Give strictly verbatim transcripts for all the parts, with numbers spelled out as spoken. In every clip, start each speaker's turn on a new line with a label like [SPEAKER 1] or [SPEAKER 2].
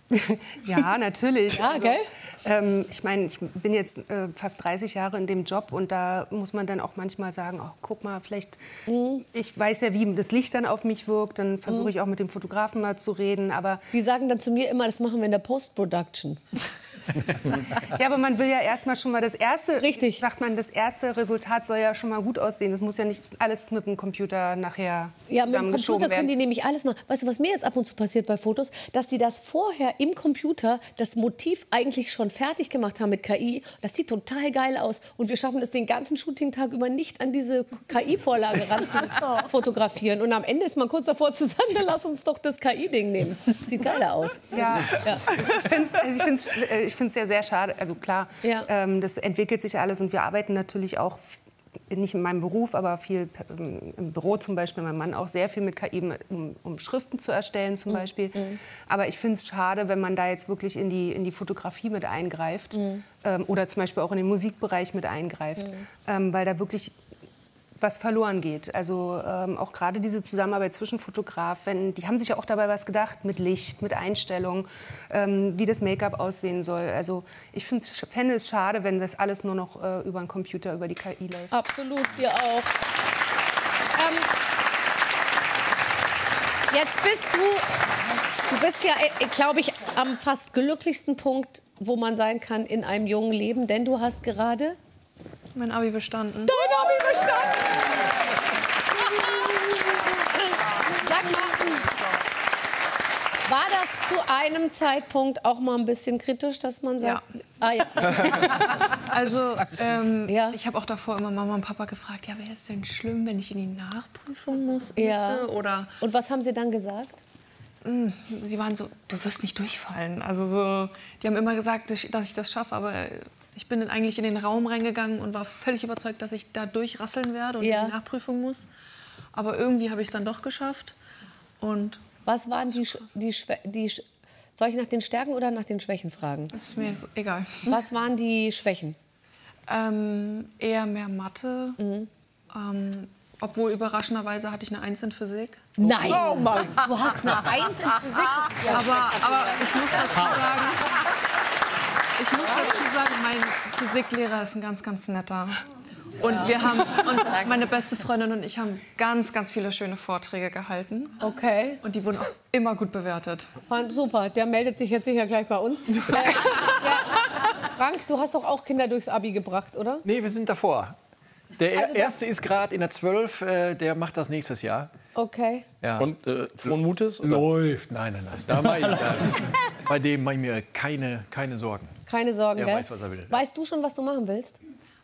[SPEAKER 1] Ja, natürlich.
[SPEAKER 2] Ja,
[SPEAKER 1] also,
[SPEAKER 2] gell?
[SPEAKER 1] Ähm, ich meine, ich bin jetzt äh, fast dreißig Jahre in dem Job und da muss man dann auch manchmal sagen, oh, guck mal, vielleicht, mhm. ich weiß ja, wie das Licht dann auf mich wirkt, dann versuche mhm. ich auch mit dem Fotografen mal zu reden, aber...
[SPEAKER 2] Die sagen dann zu mir immer, das machen wir in der Post-Production.
[SPEAKER 1] Ja, aber man will ja erstmal schon mal das erste,
[SPEAKER 2] richtig,
[SPEAKER 1] sagt man, das erste Resultat soll ja schon mal gut aussehen. Das muss ja nicht alles mit dem Computer nachher
[SPEAKER 2] ja, mit dem Computer
[SPEAKER 1] werden.
[SPEAKER 2] können die nämlich alles machen. Weißt du, was mir jetzt ab und zu passiert bei Fotos, dass die das vorher im Computer, das Motiv eigentlich schon fertig gemacht haben mit K I. Das sieht total geil aus und wir schaffen es den ganzen Shooting-Tag über nicht an diese K I-Vorlage ran zu fotografieren. Und am Ende ist man kurz davor zu sagen, lass uns doch das K I-Ding nehmen. Sieht geiler aus.
[SPEAKER 1] Ja, ja. Ich finde es also ich find's ja sehr schade. Also klar, ja. ähm, das entwickelt sich alles und wir arbeiten natürlich auch, nicht in meinem Beruf, aber viel ähm, im Büro zum Beispiel, mein Mann auch sehr viel mit K I, um, um Schriften zu erstellen zum Beispiel. Mhm. Aber ich finde es schade, wenn man da jetzt wirklich in die, in die Fotografie mit eingreift mhm. ähm, oder zum Beispiel auch in den Musikbereich mit eingreift, mhm. ähm, weil da wirklich was verloren geht. Also ähm, auch gerade diese Zusammenarbeit zwischen Fotografen, die haben sich ja auch dabei was gedacht mit Licht, mit Einstellung, ähm, wie das Make-up aussehen soll. Also ich fände es schade, wenn das alles nur noch äh, über einen Computer, über die K I läuft.
[SPEAKER 2] Absolut, wir auch. Ähm, jetzt bist du, du bist ja, glaube ich, am fast glücklichsten Punkt, wo man sein kann in einem jungen Leben, denn du hast gerade
[SPEAKER 3] mein Abi bestanden.
[SPEAKER 2] Dein Abi bestanden! Sag mal, war das zu einem Zeitpunkt auch mal ein bisschen kritisch, dass man sagt...
[SPEAKER 3] Ja.
[SPEAKER 2] Ah, ja.
[SPEAKER 3] Also, ähm,
[SPEAKER 2] ja.
[SPEAKER 3] ich habe auch davor immer Mama und Papa gefragt, ja, wäre es denn schlimm, wenn ich in die Nachprüfung muss,
[SPEAKER 2] ja.
[SPEAKER 3] müsste? Oder
[SPEAKER 2] und was haben Sie dann gesagt?
[SPEAKER 3] Sie waren so, du wirst nicht durchfallen. Also so, die haben immer gesagt, dass ich das schaffe, aber ich bin dann eigentlich in den Raum reingegangen und war völlig überzeugt, dass ich da durchrasseln werde und ja. in die Nachprüfung muss. Aber irgendwie habe ich es dann doch geschafft. Und
[SPEAKER 2] was waren die, die, die, soll ich nach den Stärken oder nach den Schwächen fragen?
[SPEAKER 3] Das ist mir egal.
[SPEAKER 2] Was waren die Schwächen?
[SPEAKER 3] Ähm, eher mehr Mathe. Mhm. Ähm, Obwohl, überraschenderweise hatte ich eine Eins in Physik.
[SPEAKER 2] Nein! Oh Mann. Du hast eine Eins in Physik? Das ist ja
[SPEAKER 3] aber, aber ich muss dazu sagen, ich muss dazu sagen, mein Physiklehrer ist ein ganz, ganz netter. Und ja. wir haben, und meine beste Freundin und ich haben ganz, ganz viele schöne Vorträge gehalten.
[SPEAKER 2] Okay.
[SPEAKER 3] Und die wurden auch immer gut bewertet.
[SPEAKER 2] Super, der meldet sich jetzt sicher gleich bei uns. äh, ja. Frank, du hast doch auch Kinder durchs Abi gebracht, oder?
[SPEAKER 4] Nee, wir sind davor. Der
[SPEAKER 2] Also
[SPEAKER 4] erste ist gerade in der zwölf, äh, der macht das nächstes Jahr.
[SPEAKER 2] Okay.
[SPEAKER 4] Ja.
[SPEAKER 5] Und äh, frohen Mutes? Oder?
[SPEAKER 4] Läuft. Nein, nein, nein. Da mach ich, äh, bei dem mache ich mir keine, keine Sorgen.
[SPEAKER 2] Keine Sorgen,
[SPEAKER 4] der
[SPEAKER 2] gell?
[SPEAKER 4] weiß, was er will.
[SPEAKER 2] Weißt du schon, was du machen willst?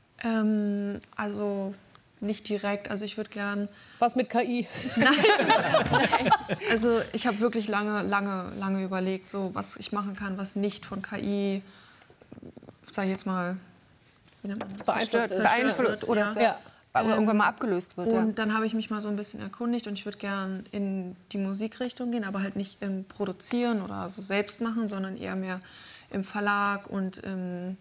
[SPEAKER 3] Ähm, also nicht direkt. Also ich würde gern...
[SPEAKER 2] Was mit K I?
[SPEAKER 3] Nein. Nein. Also ich habe wirklich lange, lange, lange überlegt, so, was ich machen kann, was nicht von K I, sag ich jetzt mal...
[SPEAKER 2] beeinflusst ist.
[SPEAKER 1] Beeinflusst oder,
[SPEAKER 3] ja.
[SPEAKER 1] Ja. oder irgendwann mal abgelöst wird.
[SPEAKER 3] Und
[SPEAKER 1] ja.
[SPEAKER 3] dann habe ich mich mal so ein bisschen erkundigt und ich würde gern in die Musikrichtung gehen, aber halt nicht im Produzieren oder so selbst machen, sondern eher mehr im Verlag und im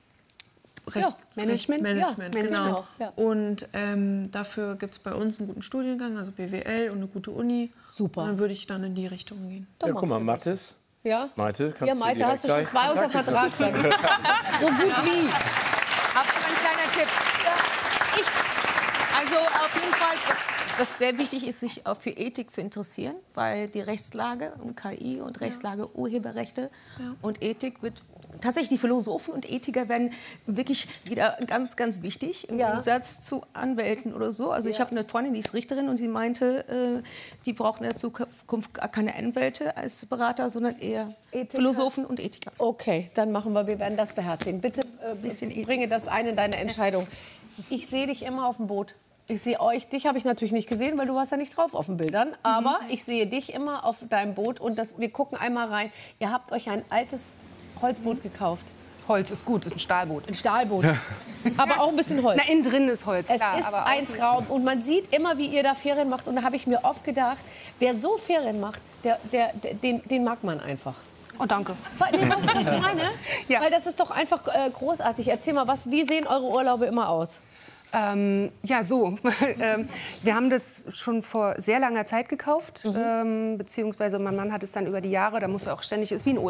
[SPEAKER 3] Recht,
[SPEAKER 1] ja, Management.
[SPEAKER 3] Management,
[SPEAKER 1] ja,
[SPEAKER 3] genau.
[SPEAKER 1] Management.
[SPEAKER 2] Ja.
[SPEAKER 3] Und ähm, dafür gibt es bei uns einen guten Studiengang, also B W L und eine gute Uni.
[SPEAKER 2] Super.
[SPEAKER 3] Und dann würde ich dann in die Richtung gehen.
[SPEAKER 5] Ja, guck mal, Mathis.
[SPEAKER 2] Ja?
[SPEAKER 5] Maite, kannst
[SPEAKER 2] ja, Maite,
[SPEAKER 5] du
[SPEAKER 2] hast du schon zwei unter Vertrag, sag ich. So gut wie.
[SPEAKER 6] Habt ihr ein kleiner Tipp? Ja. Ich. Also auf jeden Fall, was, was sehr wichtig ist, sich auch für Ethik zu interessieren, weil die Rechtslage um K I und Rechtslage ja. Urheberrechte ja. und Ethik wird tatsächlich, die Philosophen und Ethiker werden wirklich wieder ganz, ganz wichtig im ja. Gegensatz zu Anwälten oder so. Also ja. ich habe eine Freundin, die ist Richterin und sie meinte, äh, die brauchen in der Zukunft gar keine Anwälte als Berater, sondern eher Ethiker. Philosophen und Ethiker.
[SPEAKER 2] Okay, dann machen wir, wir werden das beherzigen. Bitte äh, bisschen bringe das ein in deine Entscheidung. Ich sehe dich immer auf dem Boot. Ich sehe euch, dich habe ich natürlich nicht gesehen, weil du warst ja nicht drauf auf den Bildern. Aber mhm. ich sehe dich immer auf deinem Boot und das, wir gucken einmal rein. Ihr habt euch ein altes Holzboot gekauft.
[SPEAKER 1] Holz ist gut, ist ein Stahlboot.
[SPEAKER 2] Ein Stahlboot. Aber auch ein bisschen Holz.
[SPEAKER 1] Na, innen drin ist Holz, klar.
[SPEAKER 2] Es ist
[SPEAKER 1] aber
[SPEAKER 2] ein Traum. Und man sieht immer, wie ihr da Ferien macht. Und da habe ich mir oft gedacht, wer so Ferien macht, der, der, der, den, den mag man einfach.
[SPEAKER 1] Oh, danke.
[SPEAKER 2] Weil, nee, weißt du, was ich meine?
[SPEAKER 1] Ja.
[SPEAKER 2] Weil das ist doch einfach äh, großartig. Erzähl mal, was, wie sehen eure Urlaube immer aus?
[SPEAKER 1] Ähm, ja, so. ähm, wir haben das schon vor sehr langer Zeit gekauft. Mhm. Ähm, beziehungsweise mein Mann hat es dann über die Jahre, da muss er auch ständig, ist wie ein